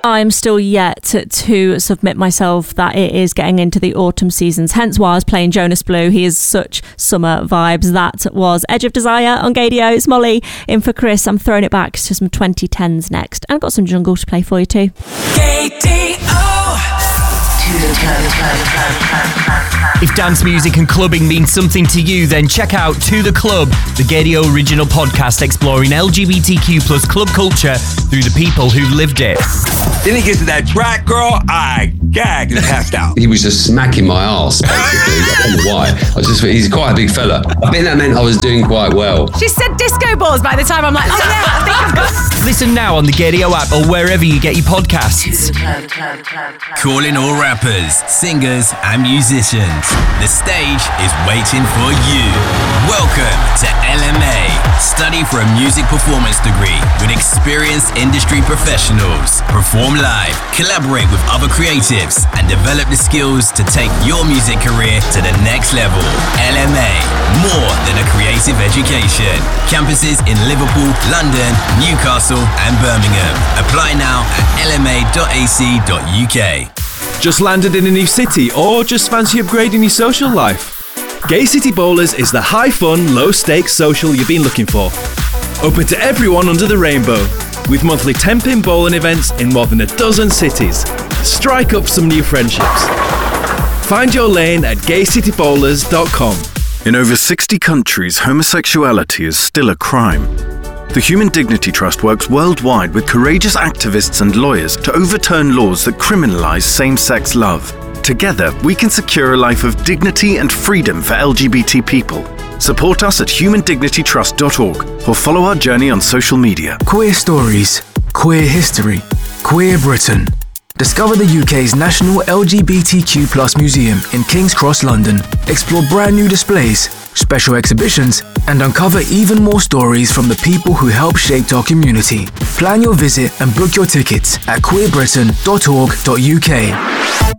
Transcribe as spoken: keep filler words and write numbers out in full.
I'm still yet to submit myself that it is getting into the autumn seasons, hence why I was playing Jonas Blue. He is such summer vibes. That was Edge of Desire on Gadio. It's Molly in for Chris. I'm throwing it back to some twenty tens next, and I've got some jungle to play for you too. If dance music and clubbing means something to you, then check out To The Club, the Gadio original podcast exploring L G B T Q plus club culture through the people who lived it. Then he gets to that track, girl, I gagged and passed out. He was just smacking my ass, basically. I don't know why. I was just, he's quite a big fella. I think that meant I was doing quite well. She said disco balls by the time I'm like, oh yeah, I think I've got... Listen now on the Gadio app or wherever you get your podcasts. Calling all rappers, singers and musicians. The stage is waiting for you. Welcome to L M A. Study for a music performance degree with experienced industry professionals. Perform live, collaborate with other creatives, and develop the skills to take your music career to the next level. L M A, more than a creative education. Campuses in Liverpool, London, Newcastle, and Birmingham. Apply now at l m a dot a c dot u k. Just landed in a new city or just fancy upgrading your social life? Gay City Bowlers is the high-fun, low-stakes social you've been looking for. Open to everyone under the rainbow, with monthly ten-pin bowling events in more than a dozen cities. Strike up some new friendships. Find your lane at gay city bowlers dot com. In over sixty countries, homosexuality is still a crime. The Human Dignity Trust works worldwide with courageous activists and lawyers to overturn laws that criminalize same-sex love. Together, we can secure a life of dignity and freedom for L G B T people. Support us at human dignity trust dot org or follow our journey on social media. Queer stories, queer history, queer Britain. Discover the U K's national L G B T Q plus museum in King's Cross, London. Explore brand new displays, special exhibitions, and uncover even more stories from the people who help shape our community. Plan your visit and book your tickets at queer britain dot org dot u k.